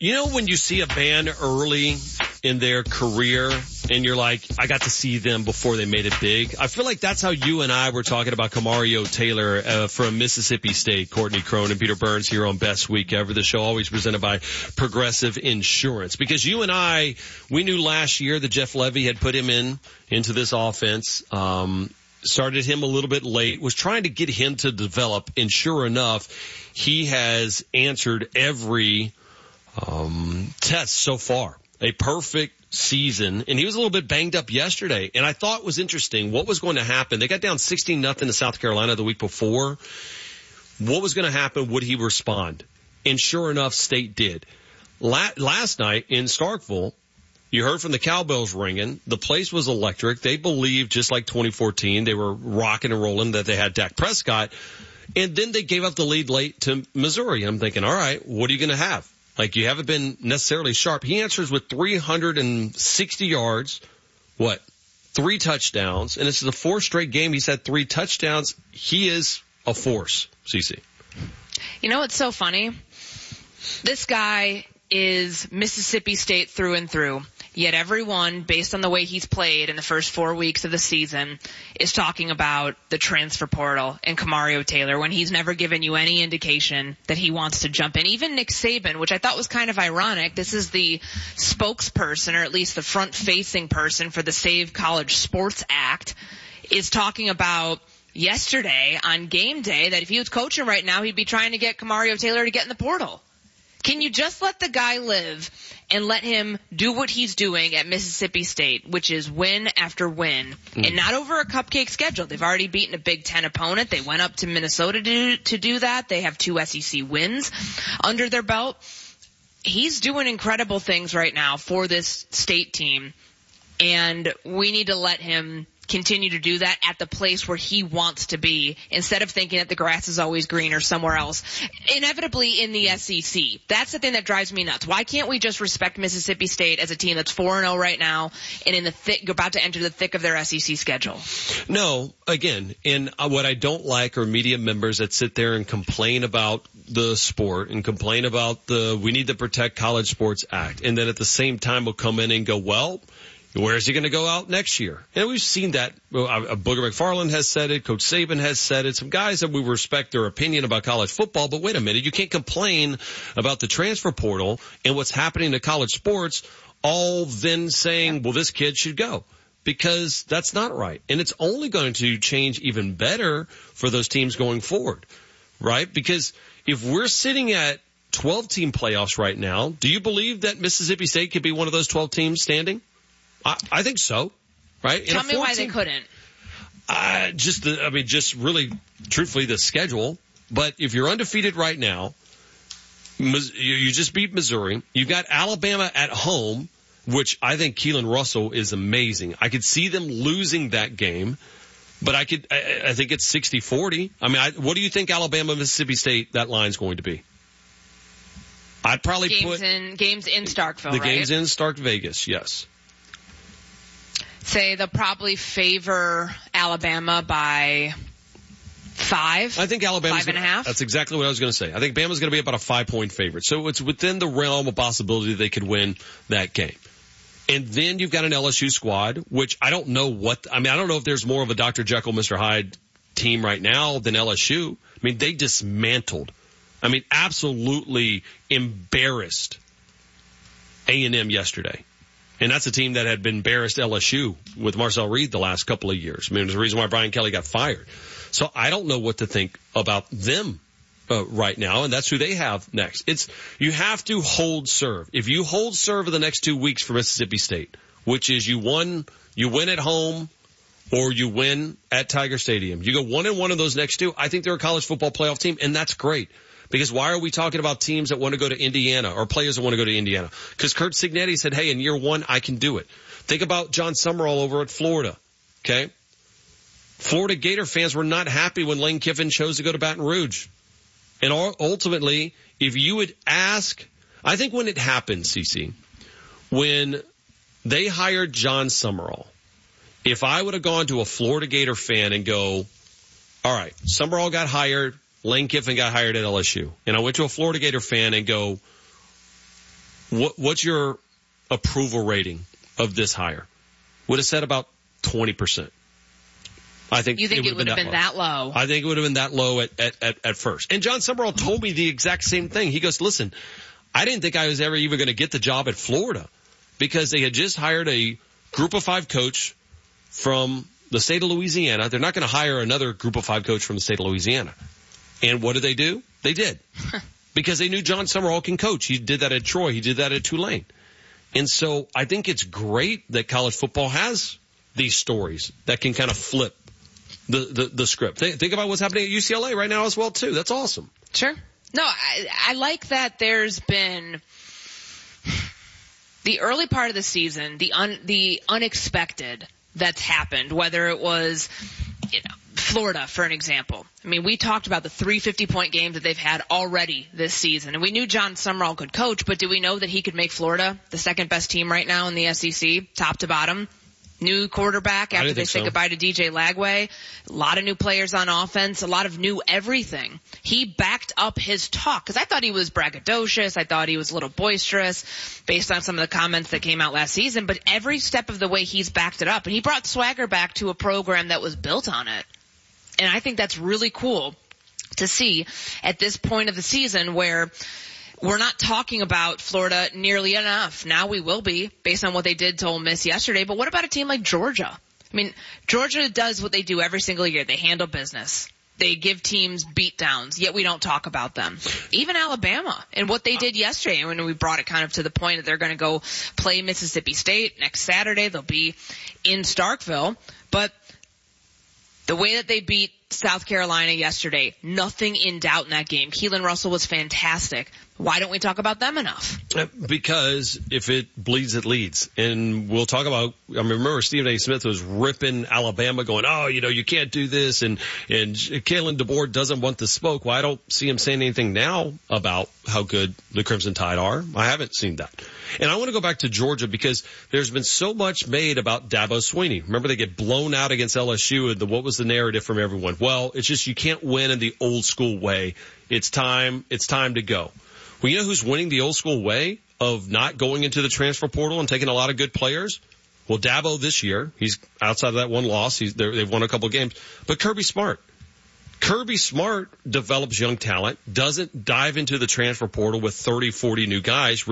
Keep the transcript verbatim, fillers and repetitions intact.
You know when you see a band early in their career and you're like, I got to see them before they made it big? I feel like that's how you and I were talking about Camario Taylor uh, from Mississippi State, Courtney Crone and Peter Burns here on Best Week Ever, the show always presented by Progressive Insurance. Because you and I, we knew last year that Jeff Levy had put him in into this offense, um, started him a little bit late, was trying to get him to develop, and sure enough, he has answered every Um, tests so far. A perfect season. And he was a little bit banged up yesterday. And I thought it was interesting what was going to happen. They got down sixteen nothing to South Carolina the week before. What was going to happen? Would he respond? And sure enough, State did. La- last night in Starkville, you heard from the cowbells ringing. The place was electric. They believed, just like twenty fourteen, they were rocking and rolling, that they had Dak Prescott. And then they gave up the lead late to Missouri. I'm thinking, all right, what are you going to have? Like, you haven't been necessarily sharp. He answers with three hundred sixty yards, what, three touchdowns, and this is the fourth straight game he's had three touchdowns. He is a force, Cece. You know what's so funny? This guy is Mississippi State through and through. Yet everyone, based on the way he's played in the first four weeks of the season, is talking about the transfer portal and Camario Taylor when he's never given you any indication that he wants to jump in. Even Nick Saban, which I thought was kind of ironic, this is the spokesperson, or at least the front-facing person for the Save College Sports Act, is talking about yesterday on game day that if he was coaching right now, he'd be trying to get Camario Taylor to get in the portal. Can you just let the guy live and let him do what he's doing at Mississippi State, which is win after win, mm. and not over a cupcake schedule? They've already beaten a Big Ten opponent. They went up to Minnesota to do, to do that. They have two S E C wins under their belt. He's doing incredible things right now for this State team, and we need to let him continue to do that at the place where he wants to be, instead of thinking that the grass is always greener somewhere else, inevitably in the S E C. That's the thing that drives me nuts. Why can't we just respect Mississippi State as a team that's four and oh right now and in the thick, about to enter the thick of their S E C schedule? No, again, and what I don't like are media members that sit there and complain about the sport and complain about the We Need to Protect College Sports Act, and then at the same time will come in and go, well, where is he going to go out next year? And we've seen that. Uh, Booger McFarland has said it. Coach Saban has said it. Some guys that we respect their opinion about college football. But wait a minute. You can't complain about the transfer portal and what's happening to college sports, all then saying, well, this kid should go. Because that's not right. And it's only going to change even better for those teams going forward, right? Because if we're sitting at twelve-team playoffs right now, do you believe that Mississippi State could be one of those twelve teams standing? I, I think so, right? Tell me why they couldn't. Uh, just the, I mean, just really, truthfully, the schedule. But if you're undefeated right now, you just beat Missouri. You've got Alabama at home, which I think Keelan Russell is amazing. I could see them losing that game, but I could, I, I think it's sixty forty. I mean, I, what do you think Alabama, Mississippi State, that line's going to be? I'd probably games put in, games in Starkville, the right? games in Stark Vegas, yes. Say they'll probably favor Alabama by five. I think Alabama's five and a half. That's exactly what I was going to say. I think Bama's going to be about a five-point favorite. So it's within the realm of possibility they could win that game. And then you've got an L S U squad, which I don't know what, I mean, I don't know if there's more of a Doctor Jekyll, Mister Hyde team right now than L S U. I mean, they dismantled, I mean, absolutely embarrassed A and M yesterday. And that's a team that had been embarrassed L S U with Marcel Reed the last couple of years. I mean, there's a reason why Brian Kelly got fired. So I don't know what to think about them uh, right now, and that's who they have next. It's, you have to hold serve. If you hold serve in the next two weeks for Mississippi State, which is you won, you win at home or you win at Tiger Stadium. You go one and one of those next two. I think they're a college football playoff team, and that's great. Because why are we talking about teams that want to go to Indiana or players that want to go to Indiana? Because Kurt Signetti said, hey, in year one, I can do it. Think about John Summerall over at Florida, okay? Florida Gator fans were not happy when Lane Kiffin chose to go to Baton Rouge. And ultimately, if you would ask, I think when it happened, Cece, when they hired John Summerall, if I would have gone to a Florida Gator fan and go, all right, Summerall got hired, Lane Kiffin got hired at L S U. And I went to a Florida Gator fan and go, what, what's your approval rating of this hire? Would have said about twenty percent. I think you think it would have been, been that low. I think it would have been that low at, at, at, at first. And John Summerall told me the exact same thing. He goes, listen, I didn't think I was ever even going to get the job at Florida because they had just hired a group of five coach from the state of Louisiana. They're not going to hire another group of five coach from the state of Louisiana. And what did they do? They did. Because they knew John Summerall can coach. He did that at Troy. He did that at Tulane. And so I think it's great that college football has these stories that can kind of flip the, the, the script. Think, think about what's happening at U C L A right now as well, too. That's awesome. Sure. No, I, I like that there's been the early part of the season, the un, the unexpected that's happened, whether it was, you know, Florida, for an example. I mean, we talked about the three fifty-point games that they've had already this season, and we knew John Summerall could coach, but do we know that he could make Florida the second best team right now in the S E C, top to bottom? New quarterback after they say so. Goodbye to D J Lagway. A lot of new players on offense, a lot of new everything. He backed up his talk, because I thought he was braggadocious. I thought he was a little boisterous based on some of the comments that came out last season, but every step of the way he's backed it up, and he brought swagger back to a program that was built on it. And I think that's really cool to see at this point of the season where we're not talking about Florida nearly enough. Now we will be, based on what they did to Ole Miss yesterday. But what about a team like Georgia? I mean, Georgia does what they do every single year. They handle business. They give teams beatdowns, yet we don't talk about them. Even Alabama and what they did yesterday, when we brought it kind of to the point that they're going to go play Mississippi State next Saturday. They'll be in Starkville. But the way that they beat South Carolina yesterday, nothing in doubt in that game. Keelan Russell was fantastic. Why don't we talk about them enough? Because if it bleeds, it leads. And we'll talk about, I remember Stephen A. Smith was ripping Alabama going, oh, you know, you can't do this. And, and Kalen DeBoer doesn't want the smoke. Well, I don't see him saying anything now about how good the Crimson Tide are. I haven't seen that. And I want to go back to Georgia because there's been so much made about Dabo Swinney. Remember they get blown out against L S U and the, what was the narrative from everyone? Well, it's just you can't win in the old school way. It's time, it's time to go. Well, you know who's winning the old school way of not going into the transfer portal and taking a lot of good players? Well, Dabo this year, he's outside of that one loss. He's, they've won a couple of games. But Kirby Smart. Kirby Smart develops young talent, doesn't dive into the transfer portal with thirty, forty new guys.